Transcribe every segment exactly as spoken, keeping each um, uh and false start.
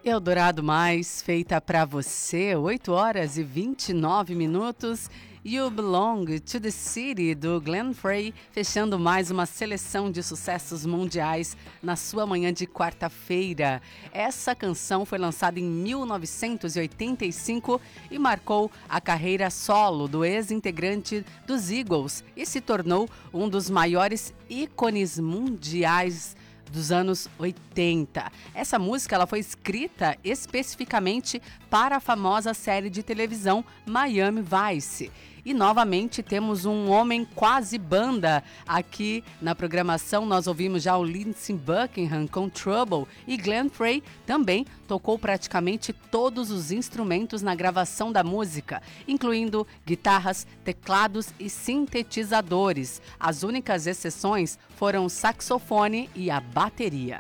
Eldorado Mais, feita pra você, oito horas e vinte e nove minutos. You Belong to the City, do Glenn Frey, fechando mais uma seleção de sucessos mundiais na sua manhã de quarta-feira. Essa canção foi lançada em mil novecentos e oitenta e cinco e marcou a carreira solo do ex-integrante dos Eagles e se tornou um dos maiores ícones mundiais dos anos oitenta. Essa música ela foi escrita especificamente para a famosa série de televisão Miami Vice. E novamente temos um homem quase banda aqui na programação. Nós ouvimos já o Lindsey Buckingham com Trouble e Glenn Frey também tocou praticamente todos os instrumentos na gravação da música, incluindo guitarras, teclados e sintetizadores. As únicas exceções foram o saxofone e a bateria.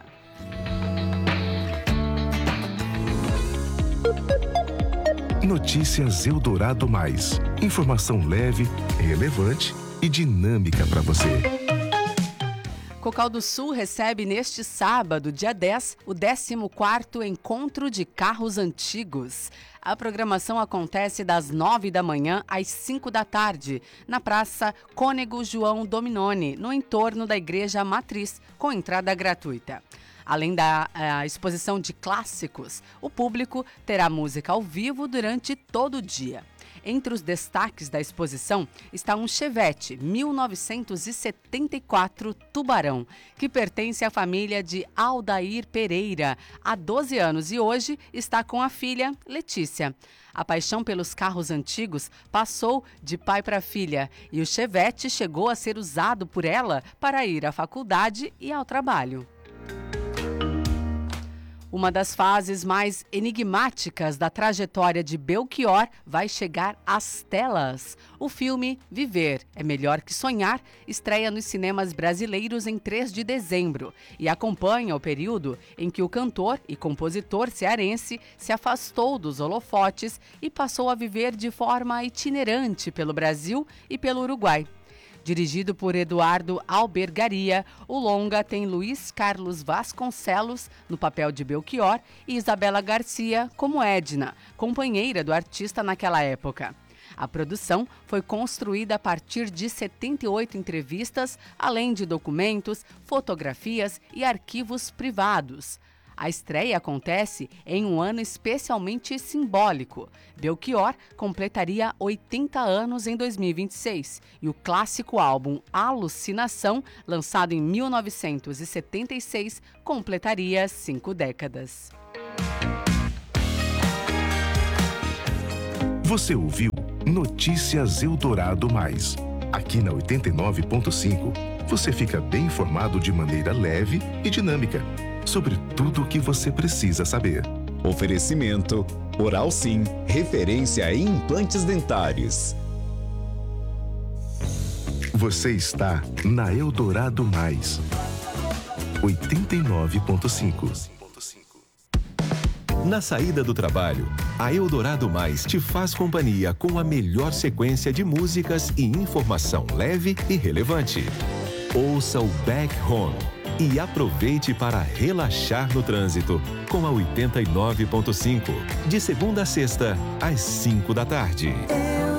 Notícias Eldorado Mais. Informação leve, relevante e dinâmica para você. Cocal do Sul recebe neste sábado, dia dez, o décimo quarto Encontro de Carros Antigos. A programação acontece das nove da manhã às cinco da tarde, na Praça Cônego João Dominoni, no entorno da Igreja Matriz, com entrada gratuita. Além da a, exposição de clássicos, o público terá música ao vivo durante todo o dia. Entre os destaques da exposição está um Chevette mil novecentos e setenta e quatro Tubarão, que pertence à família de Aldair Pereira, há doze anos e hoje está com a filha Letícia. A paixão pelos carros antigos passou de pai para filha e o Chevette chegou a ser usado por ela para ir à faculdade e ao trabalho. Uma das fases mais enigmáticas da trajetória de Belchior vai chegar às telas. O filme Viver é Melhor que Sonhar estreia nos cinemas brasileiros em três de dezembro e acompanha o período em que o cantor e compositor cearense se afastou dos holofotes e passou a viver de forma itinerante pelo Brasil e pelo Uruguai. Dirigido por Eduardo Albergaria, o longa tem Luiz Carlos Vasconcelos no papel de Belchior e Isabela Garcia como Edna, companheira do artista naquela época. A produção foi construída a partir de setenta e oito entrevistas, além de documentos, fotografias e arquivos privados. A estreia acontece em um ano especialmente simbólico. Belchior completaria oitenta anos em dois mil e vinte e seis e o clássico álbum Alucinação, lançado em mil novecentos e setenta e seis, completaria cinco décadas. Você ouviu Notícias Eldorado Mais. Aqui na oitenta e nove ponto cinco, você fica bem informado de maneira leve e dinâmica sobre tudo o que você precisa saber. Oferecimento Oral Sim, referência em implantes dentários. Você está na Eldorado Mais, oitenta e nove ponto cinco. Na saída do trabalho, a Eldorado Mais te faz companhia com a melhor sequência de músicas e informação leve e relevante. Ouça o Back Home e aproveite para relaxar no trânsito com a oitenta e nove ponto cinco, de segunda a sexta, às cinco da tarde.